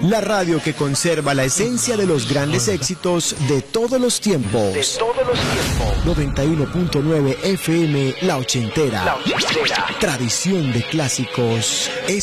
La radio que conserva la esencia de los grandes éxitos de todos los tiempos. 91.9 FM, La Ochentera. Tradición de clásicos.